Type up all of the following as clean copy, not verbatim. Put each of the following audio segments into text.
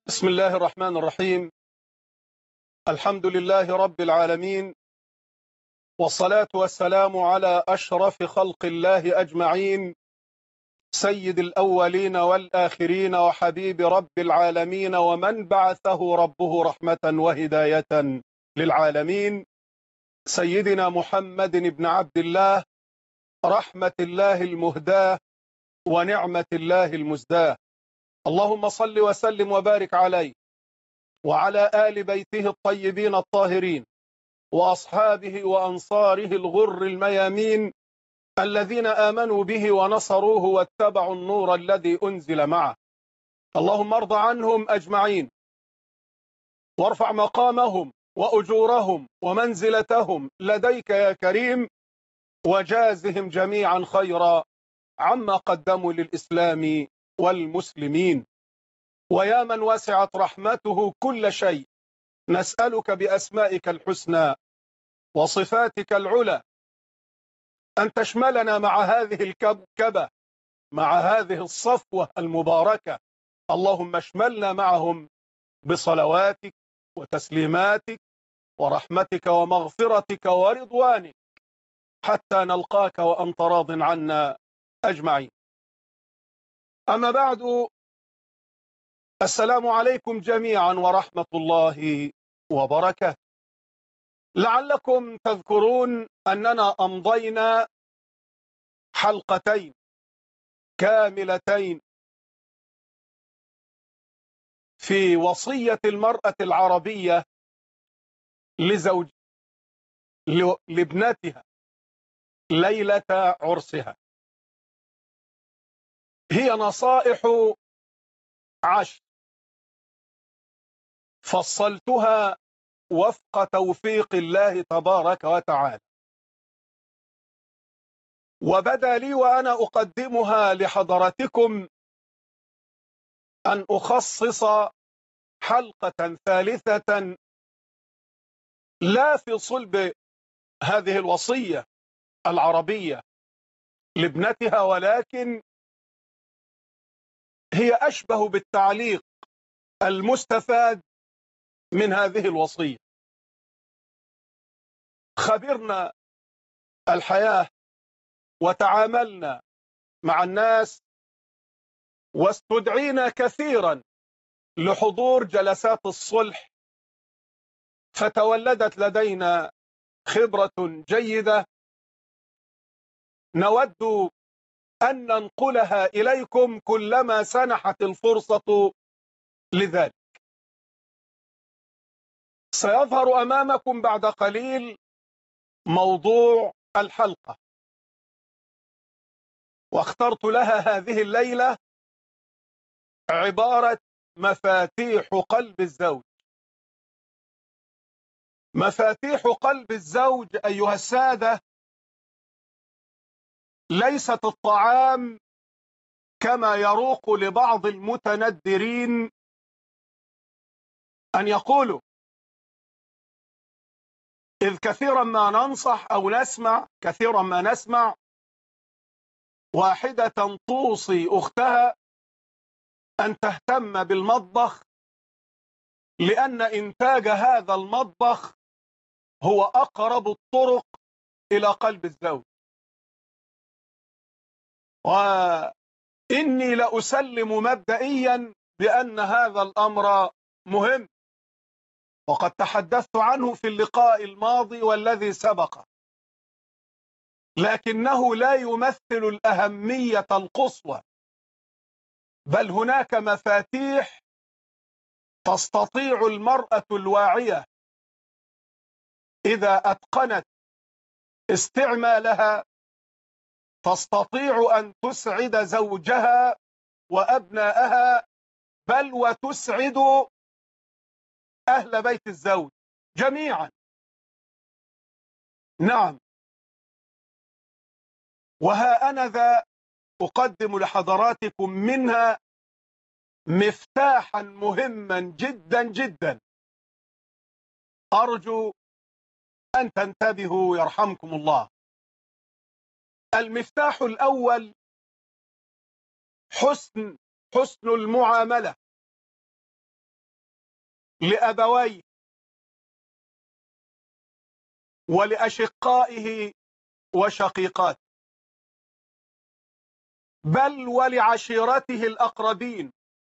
بسم الله الرحمن الرحيم. الحمد لله رب العالمين، والصلاة والسلام على أشرف خلق الله أجمعين، سيد الأولين والآخرين وحبيب رب العالمين، ومن بعثه ربه رحمة وهداية للعالمين، سيدنا محمد بن عبد الله، رحمة الله المهداة ونعمة الله المزداة. اللهم صل وسلم وبارك عليه وعلى آل بيته الطيبين الطاهرين وأصحابه وأنصاره الغر الميامين الذين آمنوا به ونصروه واتبعوا النور الذي أنزل معه. اللهم ارض عنهم أجمعين، وارفع مقامهم وأجورهم ومنزلتهم لديك يا كريم، وجازهم جميعا خيرا عما قدموا للإسلام والمسلمين. ويا من وسعت رحمته كل شيء، نسألك بأسمائك الحسنى وصفاتك العلى أن تشملنا مع هذه الكبكبة، مع هذه الصفوة المباركة. اللهم اشملنا معهم بصلواتك وتسليماتك ورحمتك ومغفرتك ورضوانك حتى نلقاك وأنت راض عنا أجمعين. أما بعد، السلام عليكم جميعا ورحمة الله وبركاته. لعلكم تذكرون أننا أمضينا حلقتين كاملتين في وصية المرأة العربية لابنتها ليلة عرسها. هي نصائح 10 فصلتها وفق توفيق الله تبارك وتعالى، وبدا لي وأنا أقدمها لحضرتكم أن أخصص حلقة ثالثة لا في صلب هذه الوصية العربية لابنتها، ولكن هي أشبه بالتعليق المستفاد من هذه الوصية. خبرنا الحياة وتعاملنا مع الناس، واستدعينا كثيرا لحضور جلسات الصلح، فتولدت لدينا خبرة جيدة نود أن ننقلها إليكم كلما سنحت الفرصة لذلك. سيظهر أمامكم بعد قليل موضوع الحلقة، واخترت لها هذه الليلة عبارة مفاتيح قلب الزوج. مفاتيح قلب الزوج أيها السادة ليست الطعام كما يروق لبعض المتندرين أن يقولوا، إذ كثيرا ما ننصح أو نسمع، كثيرا ما نسمع واحدة توصي أختها أن تهتم بالمطبخ، لأن إنتاج هذا المطبخ هو أقرب الطرق إلى قلب الزوج. وإني لأسلم مبدئيا بأن هذا الأمر مهم، وقد تحدثت عنه في اللقاء الماضي والذي سبق، لكنه لا يمثل الأهمية القصوى، بل هناك مفاتيح تستطيع المرأة الواعية إذا أتقنت استعمالها تستطيع أن تسعد زوجها وأبنائها، بل وتسعد أهل بيت الزوج جميعا. نعم، وها أنا ذا أقدم لحضراتكم منها مفتاحا مهما جدا جدا، أرجو أن تنتبهوا يرحمكم الله. المفتاح الأول حسن المعاملة. لأبويه ولأشقائه وشقيقاته، بل ولعشيرته الأقربين،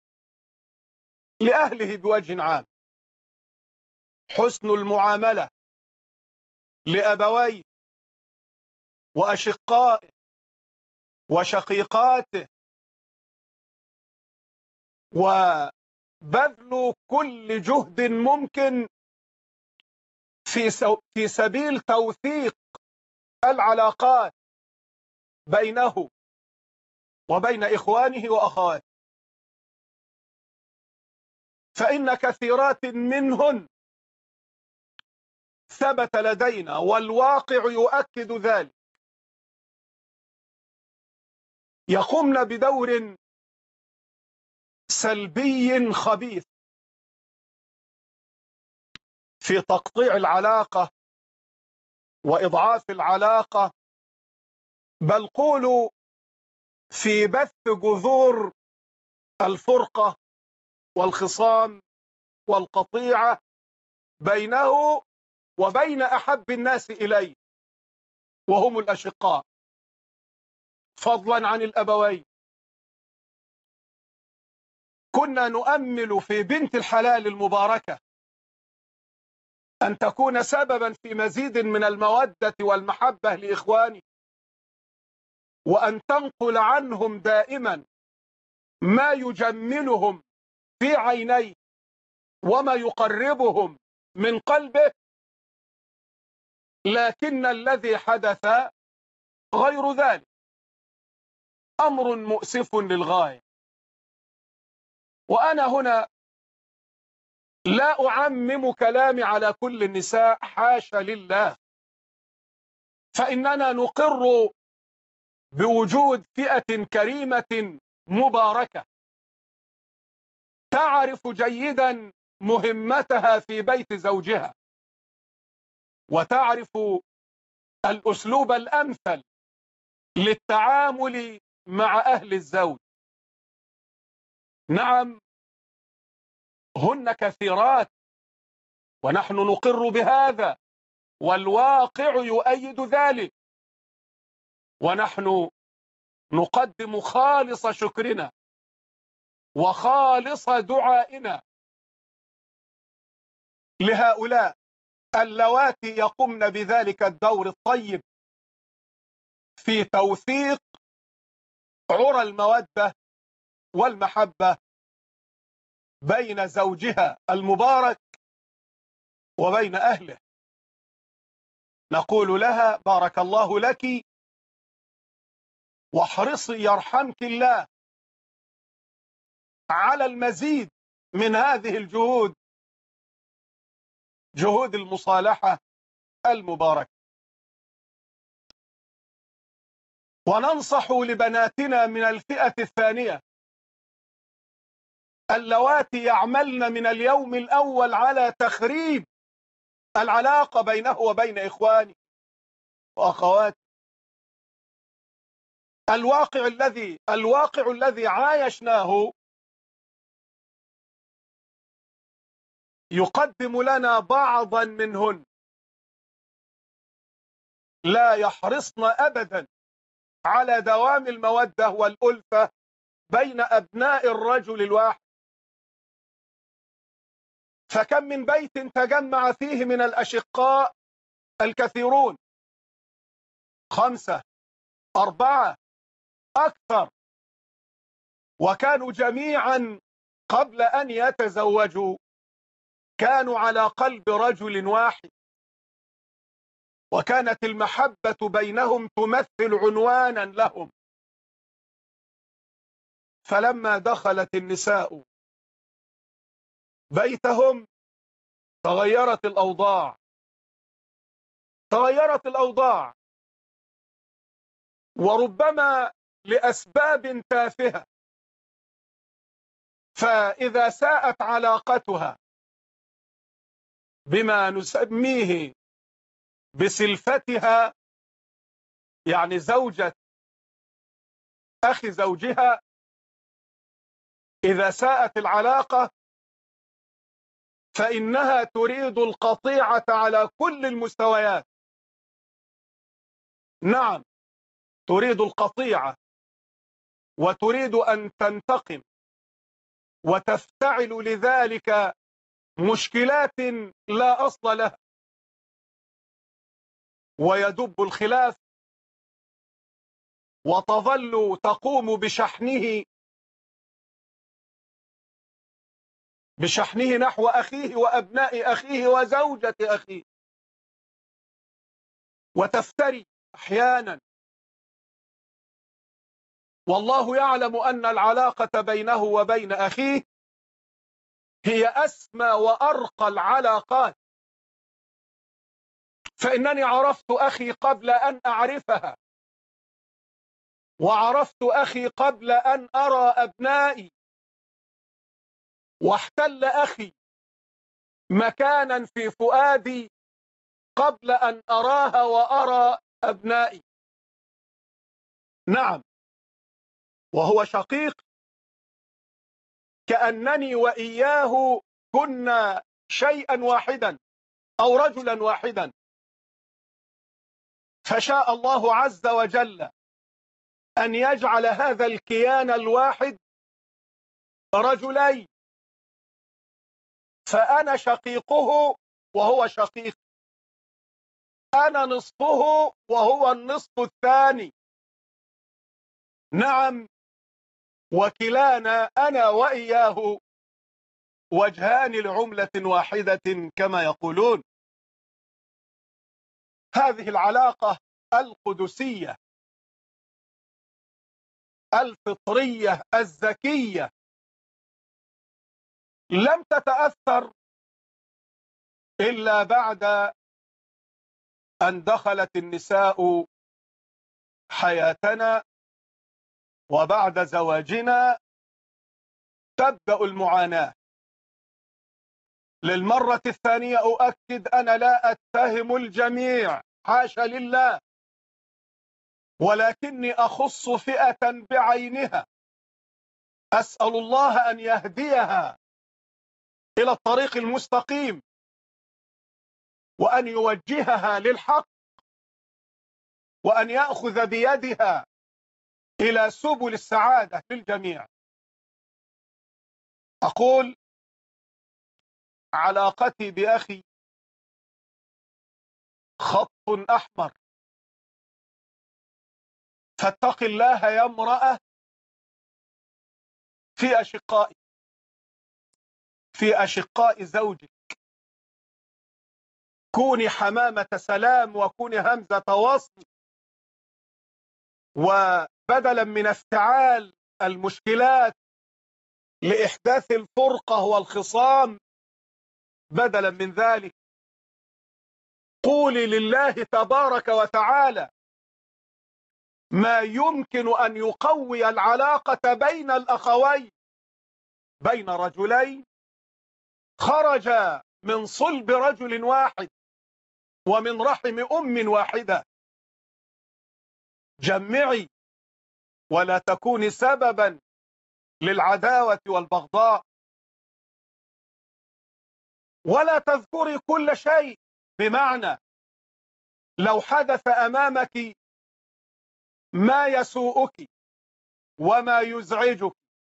لأهله بوجه عام. حسن المعاملة لأبويه وأشقائه وشقيقاته، وبذل كل جهد ممكن في سبيل توثيق العلاقات بينه وبين إخوانه وأخواته، فإن كثيرات منهن ثبت لدينا والواقع يؤكد ذلك، يقومن بدور سلبي خبيث في تقطيع العلاقة وإضعاف العلاقة، بل قولوا في بث جذور الفرقة والخصام والقطيعة بينه وبين أحب الناس إليه وهم الأشقاء، فضلا عن الأبوين. كنا نؤمل في بنت الحلال المباركة أن تكون سببا في مزيد من المودة والمحبة لإخوانه، وأن تنقل عنهم دائما ما يجملهم في عينيه وما يقربهم من قلبه، لكن الذي حدث غير ذلك، أمر مؤسف للغاية. وأنا هنا لا أعمم كلامي على كل النساء، حاشا لله، فإننا نقر بوجود فئة كريمة مباركة تعرف جيدا مهمتها في بيت زوجها، وتعرف الأسلوب الأمثل للتعامل مع أهل الزوج. نعم، هن كثيرات ونحن نقر بهذا، والواقع يؤيد ذلك، ونحن نقدم خالص شكرنا وخالص دعائنا لهؤلاء اللواتي يقمن بذلك الدور الطيب في توثيق عرى المودة والمحبة بين زوجها المبارك وبين أهله. نقول لها بارك الله لك، واحرصي يرحمك الله على المزيد من هذه الجهود، جهود المصالحة المباركة. وننصح لبناتنا من الفئة الثانية اللواتي يعملن من اليوم الأول على تخريب العلاقة بينه وبين إخوانه وأخواته. الواقع الذي عايشناه يقدم لنا بعضا منهن لا يحرصن أبدا على دوام المودة والألفة بين أبناء الرجل الواحد، فكم من بيت تجمع فيه من الأشقاء الكثيرون، 5 4 أكثر، وكانوا جميعا قبل أن يتزوجوا كانوا على قلب رجل واحد، وكانت المحبة بينهم تمثل عنوانا لهم. فلما دخلت النساء بيتهم تغيرت الأوضاع، وربما لأسباب تافهة. فإذا ساءت علاقتها بما نسميه بسلفتها، يعني زوجة أخي زوجها، إذا ساءت العلاقة فإنها تريد القطيعة على كل المستويات. نعم، تريد القطيعة وتريد أن تنتقم وتفتعل لذلك مشكلات لا أصل لها، ويدب الخلاف وتظل تقوم بشحنه نحو أخيه وأبناء أخيه وزوجة أخيه، وتفتري أحيانا. والله يعلم أن العلاقة بينه وبين أخيه هي أسمى وأرقى العلاقات، فإنني عرفت أخي قبل أن أعرفها، وعرفت أخي قبل أن أرى أبنائي، واحتل أخي مكانا في فؤادي قبل أن أراها وأرى أبنائي. نعم، وهو شقيق، كأنني وإياه كنا شيئا واحدا أو رجلا واحدا، فشاء الله عز وجل أن يجعل هذا الكيان الواحد رجلين، فأنا شقيقه وهو شقيق، أنا نصفه وهو النصف الثاني. نعم، وكلانا أنا وإياه وجهان لعملة واحدة كما يقولون. هذه العلاقة القدسية الفطرية الذكية لم تتأثر إلا بعد أن دخلت النساء حياتنا، وبعد زواجنا تبدأ المعاناة. للمرة الثانية أؤكد، أنا لا أتهم الجميع، حاشا لله، ولكني أخص فئة بعينها، أسأل الله أن يهديها إلى الطريق المستقيم، وأن يوجهها للحق، وأن يأخذ بيدها إلى سبل السعادة للجميع. أقول علاقتي بأخي خط أحمر، فاتق الله يا امرأة في أشقائي، في أشقاء زوجك، كوني حمامة سلام وكوني همزة وصل، وبدلا من افتعال المشكلات لإحداث الفرقة والخصام، بدلا من ذلك قولي لله تبارك وتعالى ما يمكن أن يقوي العلاقة بين الأخوين، بين رجلين خرجا من صلب رجل واحد ومن رحم أم واحدة. جمعي ولا تكوني سببا للعداوة والبغضاء، ولا تذكري كل شيء، بمعنى لو حدث أمامك ما يسوءك وما يزعجك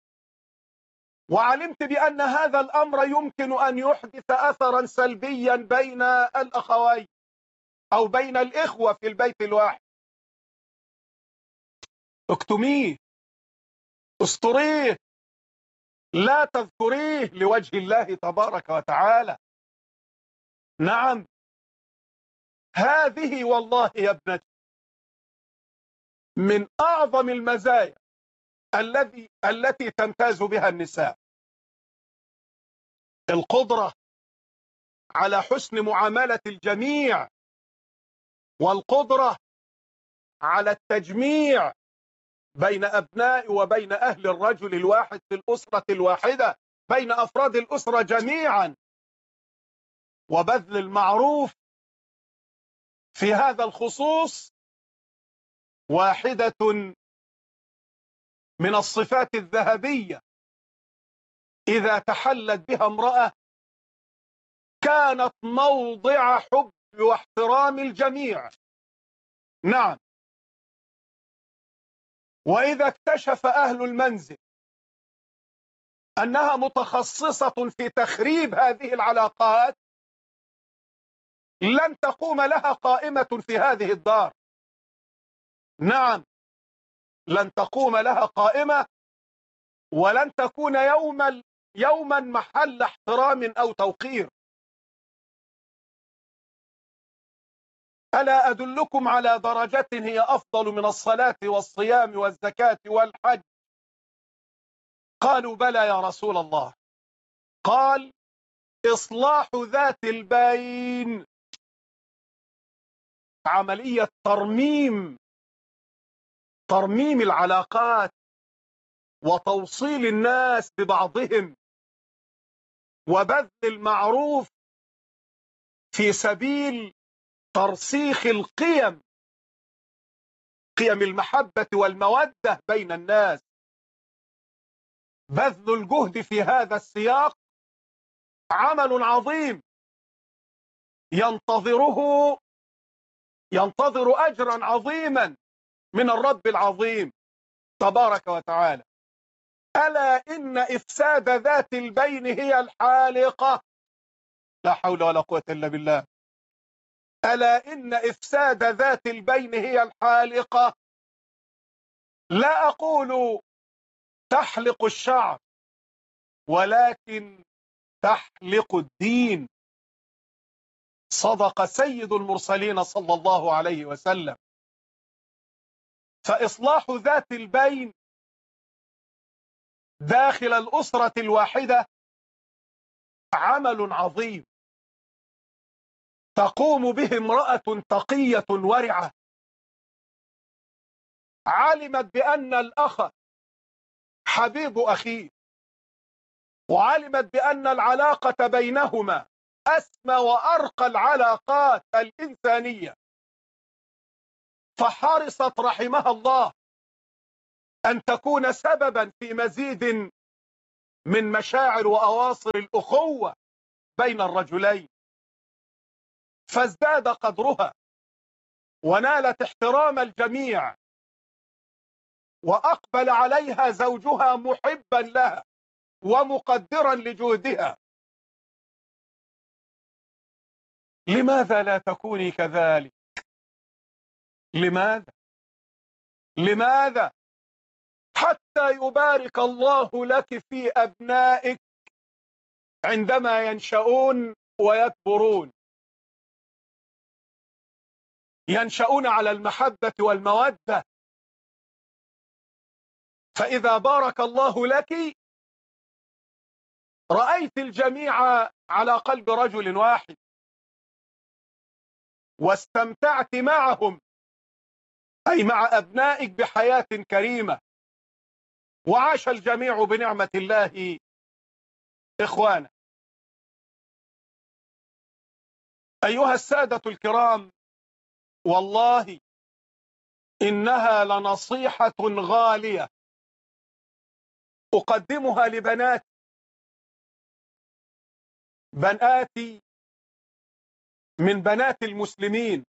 وعلمت بأن هذا الأمر يمكن أن يحدث أثرا سلبيا بين الأخوين أو بين الإخوة في البيت الواحد، اكتميه، استريه، لا تذكريه لوجه الله تبارك وتعالى. نعم، هذه والله يا ابنتي من أعظم المزايا التي تمتاز بها النساء، القدرة على حسن معاملة الجميع، والقدرة على التجميع بين أبناء وبين أهل الرجل الواحد في الأسرة الواحدة، بين أفراد الأسرة جميعا، وبذل المعروف في هذا الخصوص واحدة من الصفات الذهبية إذا تحلت بها امرأة كانت موضع حب واحترام الجميع. نعم. وإذا اكتشف أهل المنزل أنها متخصصة في تخريب هذه العلاقات لن تقوم لها قائمة في هذه الدار. نعم، لن تقوم لها قائمة، ولن تكون يوما محل احترام أو توقير. ألا أدلكم على درجة هي أفضل من الصلاة والصيام والزكاة والحج؟ قالوا بلى يا رسول الله. قال إصلاح ذات البين، عملية ترميم العلاقات وتوصيل الناس ببعضهم وبذل المعروف في سبيل ترسيخ قيم المحبة والمودة بين الناس. بذل الجهد في هذا السياق عمل عظيم ينتظر أجرا عظيما من الرب العظيم تبارك وتعالى. ألا إن إفساد ذات البين هي الحالقة. لا حول ولا قوة إلا بالله. ألا إن إفساد ذات البين هي الحالقة. لا أقول تحلق الشعر، ولكن تحلق الدين. صدق سيد المرسلين صلى الله عليه وسلم. فإصلاح ذات البين داخل الأسرة الواحدة عمل عظيم تقوم به امرأة تقية ورعة، علمت بأن الأخ حبيب أخيه، وعلمت بأن العلاقة بينهما أسمى وأرقى العلاقات الإنسانية، فحرصت رحمها الله أن تكون سببا في مزيد من مشاعر وأواصر الأخوة بين الرجلين، فازداد قدرها ونالت احترام الجميع، وأقبل عليها زوجها محبا لها ومقدرا لجهدها. لماذا لا تكوني كذلك؟ لماذا حتى يبارك الله لك في أبنائك عندما ينشؤون ويكبرون، ينشؤون على المحبة والمودة. فإذا بارك الله لك رأيت الجميع على قلب رجل واحد، واستمتعت معهم، أي مع أبنائك، بحياة كريمة، وعاش الجميع بنعمة الله إخوانا. أيها السادة الكرام، والله إنها لنصيحة غالية أقدمها بناتي من بنات المسلمين.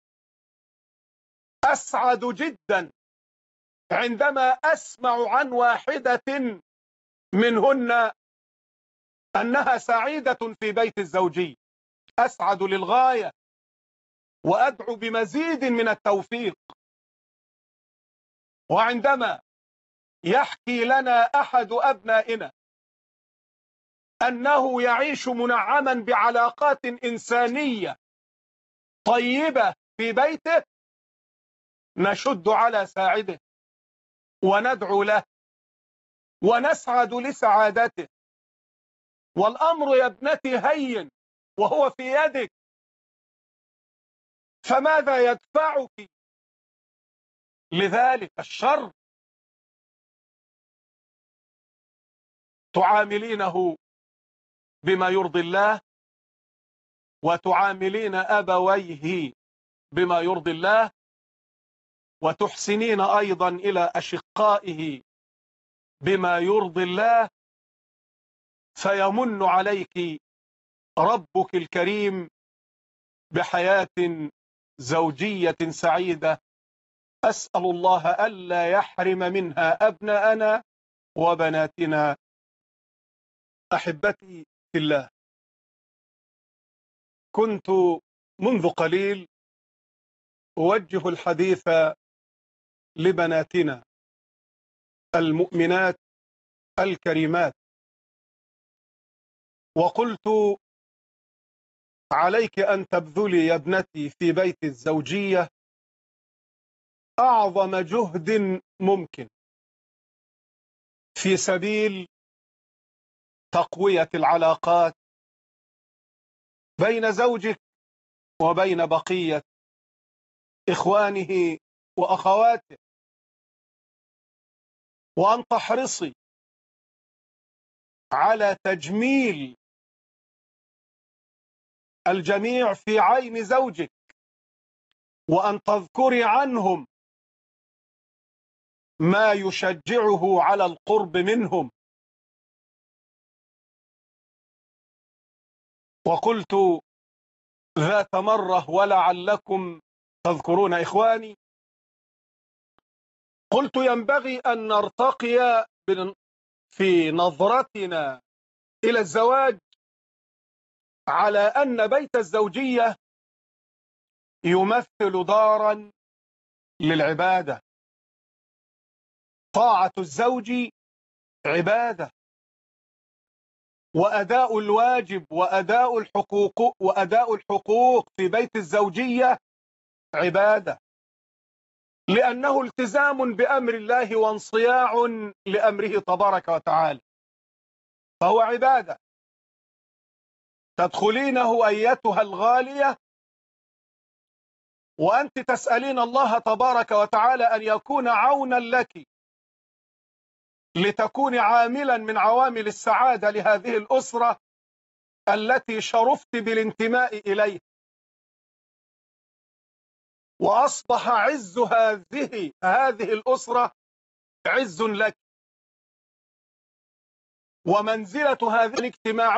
أسعد جدا عندما أسمع عن واحدة منهن أنها سعيدة في بيت الزوجي، أسعد للغاية، وأدعو بمزيد من التوفيق. وعندما يحكي لنا أحد أبنائنا أنه يعيش منعما بعلاقات إنسانية طيبة في بيته، نشد على ساعده وندعو له ونسعد لسعادته. والأمر يا ابنتي هين وهو في يدك، فماذا يدفعك لذلك الشر؟ تعاملينه بما يرضي الله، وتعاملين أبويه بما يرضي الله، وتحسنين أيضا إلى أشقائه بما يرضي الله، فيمن عليك ربك الكريم بحياة زوجية سعيدة، أسأل الله ألا يحرم منها أبناءنا وبناتنا. أحبتي في الله، كنت منذ قليل أوجه الحديث لبناتنا المؤمنات الكريمات، وقلت عليك أن تبذلي يا ابنتي في بيت الزوجية أعظم جهد ممكن في سبيل تقوية العلاقات بين زوجك وبين بقية إخوانه وأخواته، وأن تحرصي على تجميل الجميع في عين زوجك، وأن تذكري عنهم ما يشجعه على القرب منهم. وقلت ذات مرة ولعلكم تذكرون إخواني، قلت ينبغي أن نرتقي في نظرتنا إلى الزواج على أن بيت الزوجية يمثل دارا للعبادة. طاعة الزوج عبادة، وأداء الواجب وأداء الحقوق في بيت الزوجية عبادة، لأنه التزام بأمر الله وانصياع لأمره تبارك وتعالى، فهو عبادة تدخلينه أيتها الغالية وأنت تسألين الله تبارك وتعالى أن يكون عونا لك لتكون عاملا من عوامل السعادة لهذه الأسرة التي شرفت بالانتماء إليه، وأصبح عز هذه الأسرة عز لك، ومنزلة هذه الاجتماعية